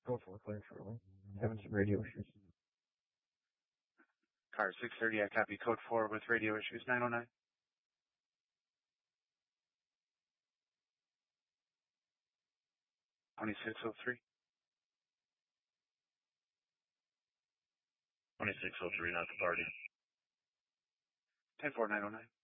Code 4, clear shortly. Having some radio issues. Car 630, I copy code 4 with radio issues, 909. 2603. 2603, not the party. 10909.